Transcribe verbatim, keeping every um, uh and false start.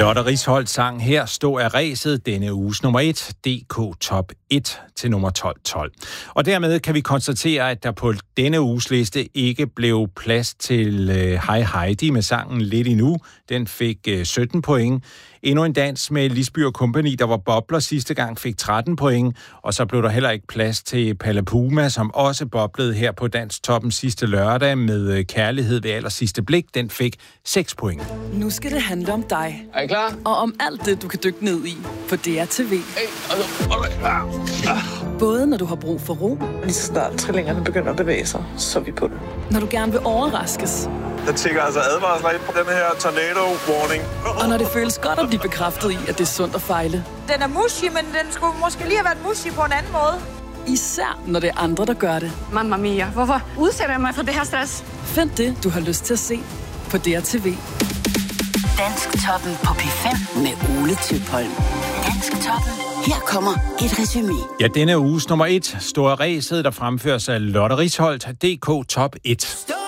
Lotte Risholt sang her Stå af ræset, denne uges nummer et, D K Top et til nummer tolv tolv. Og dermed kan vi konstatere, at der på denne uges liste ikke blev plads til uh, Hej Heidi med sangen Lidt Endnu. Den fik uh, sytten point. Endnu en dans med Lisby og Company, der var bobler sidste gang, fik tretten point. Og så blev der heller ikke plads til Palle Puma, som også boblede her på Danstoppen sidste lørdag med uh, Kærlighed ved aller sidste blik. Den fik seks point. Nu skal det handle om dig. Er I klar? Og om alt det, du kan dykke ned i på D R T V. Hey, altså, okay. Både når du har brug for ro, lige så snart trillingerne begynder at bevæge sig, så er vi på den. når du gerne vil overraskes, Der tænker altså advarsler ind på den her tornado warning. og når det føles godt at blive bekræftet i, at det er sundt at fejle. Den er mushy, men den skulle måske lige have været mushy på en anden måde. Især når det er andre, der gør det. Mamma mia, hvorfor udsætter jeg mig for det her stress? Find det, du har lyst til at se på D R T V. Dansktoppen på P fem med Ole Tøpholm. Dansktoppen. Her kommer et resumé. Ja, denne uges nummer et, Stå af ræset, der fremføres af Lotte Risholt, D K Top et.